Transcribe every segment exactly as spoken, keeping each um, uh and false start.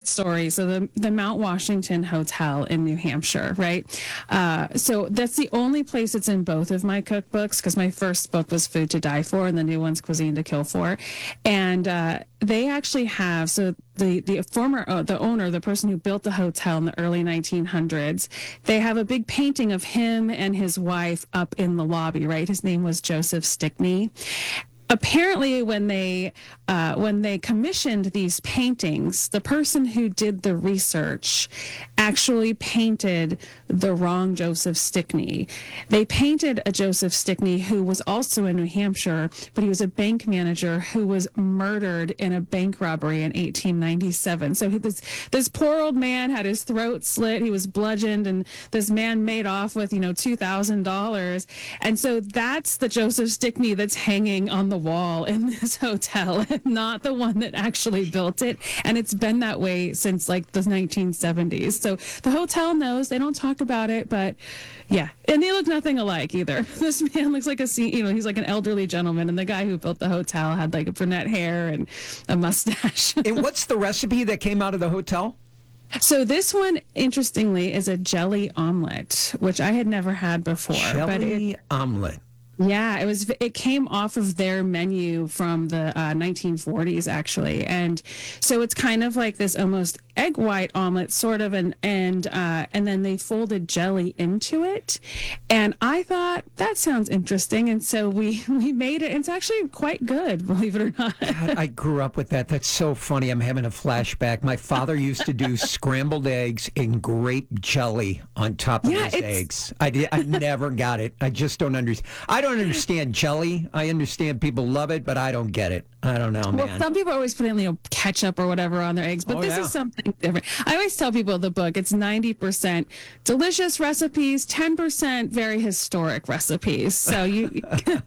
story. So the, the Mount Washington Hotel in New Hampshire, right? Uh, so that's the only place it's in both of my cookbooks, because my first book was Food to Die For and the new one's Cuisine to Kill For. And uh, they actually have, so the, the former, uh, the owner, the person who built the hotel in the early nineteen hundreds, they have a big painting of him and his wife up in the lobby, right? His name was Joseph Stickney. Apparently, when they uh, when they commissioned these paintings, the person who did the research actually painted the wrong Joseph Stickney. They painted a Joseph Stickney who was also in New Hampshire, but he was a bank manager who was murdered in a bank robbery in eighteen ninety-seven. So this this poor old man had his throat slit, he was bludgeoned, and this man made off with, you know, two thousand dollars. And so that's the Joseph Stickney that's hanging on the wall in this hotel, and not the one that actually built it. And it's been that way since like the nineteen seventies. So the hotel knows, they don't talk about it, but yeah. And they look nothing alike either. This man looks like a, you know, he's like an elderly gentleman, and the guy who built the hotel had like a brunette hair and a mustache. And what's the recipe that came out of the hotel? So this one, interestingly, is a jelly omelet, which I had never had before. Jelly but it, omelet. Yeah, it was. It came off of their menu from the uh, nineteen forties, actually, and so it's kind of like this almost egg white omelet, sort of, and and uh, and then they folded jelly into it, and I thought that sounds interesting, and so we we made it. It's actually quite good, believe it or not. God, I grew up with that. That's so funny. I'm having a flashback. My father used to do scrambled eggs and grape jelly on top of Yeah, his it's- eggs. I did. I never got it. I just don't understand. I don't understand jelly. I understand people love it, but I don't get it. I don't know, Well, man. some people always put in, you know, ketchup or whatever on their eggs, but Oh, this yeah. is something different. I always tell people the book, it's ninety percent delicious recipes, ten percent very historic recipes. So you...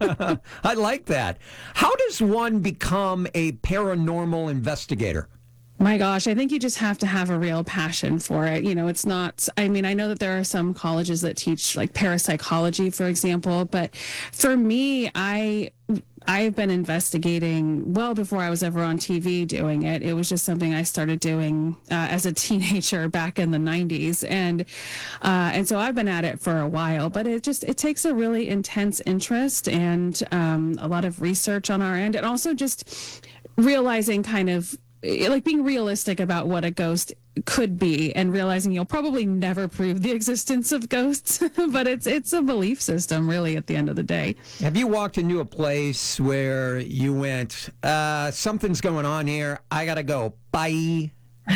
I like that. How does one become a paranormal investigator? My gosh, I think you just have to have a real passion for it. You know, it's not, I mean, I know that there are some colleges that teach like parapsychology, for example, but for me, I, I've been investigating well before I was ever on T V doing it. It was just something I started doing uh, as a teenager back in the nineties. And, uh, and so I've been at it for a while, but it just, it takes a really intense interest and um, a lot of research on our end. And also just realizing kind of, like being realistic about what a ghost could be, and realizing you'll probably never prove the existence of ghosts, but it's it's a belief system, really, at the end of the day. Have you walked into a place where you went, uh, something's going on here, I gotta go, bye?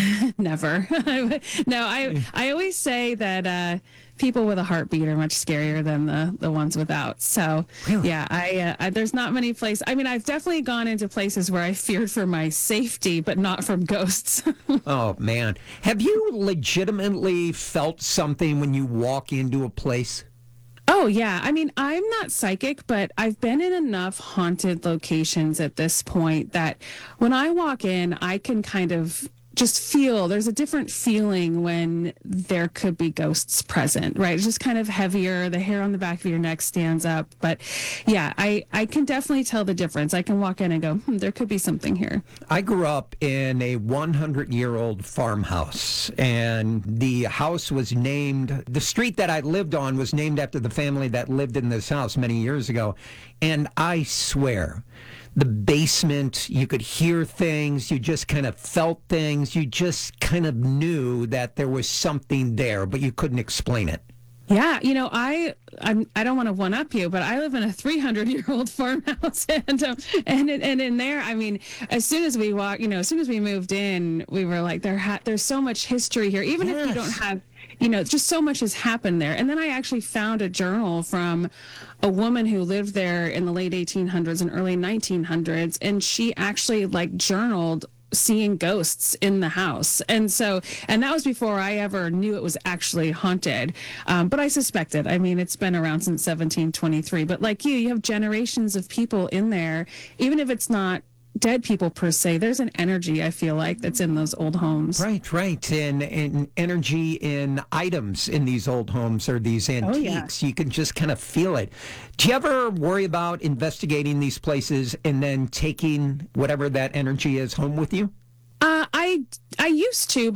Never. No, I I always say that uh, people with a heartbeat are much scarier than the, the ones without. So, Really? yeah, I, uh, I there's not many places. I mean, I've definitely gone into places where I feared for my safety, but not from ghosts. Oh, man. Have you legitimately felt something when you walk into a place? Oh, yeah. I mean, I'm not psychic, but I've been in enough haunted locations at this point that when I walk in, I can kind of just feel there's a different feeling when there could be ghosts present, right? It's just kind of heavier. The hair on the back of your neck stands up. But yeah, I, I can definitely tell the difference. I can walk in and go, hmm, there could be something here. I grew up in a hundred-year-old farmhouse, and the house was named, the street that I lived on was named after the family that lived in this house many years ago. And I swear, the basement, you could hear things, you just kind of felt things, you just kind of knew that there was something there, but you couldn't explain it. Yeah, you know, I I'm, I don't want to one up you, but I live in a three hundred year old farmhouse, and um, and and in there, I mean, as soon as we walk, you know, as soon as we moved in, we were like, there ha- there's so much history here, even Yes. if you don't have, you know, just so much has happened there. And then I actually found a journal from a woman who lived there in the late eighteen hundreds and early nineteen hundreds, and she actually like journaled seeing ghosts in the house. And so, and that was before I ever knew it was actually haunted. Um, but I suspected, I mean, it's been around since seventeen twenty-three, but like you, you have generations of people in there, even if it's not dead people per se, there's an energy, I feel like, that's in those old homes. Right, right. And, and energy in items in these old homes or these antiques. yeah. You can just kind of feel it. Do you ever worry about investigating these places and then taking whatever that energy is home with you? Uh, I I used to,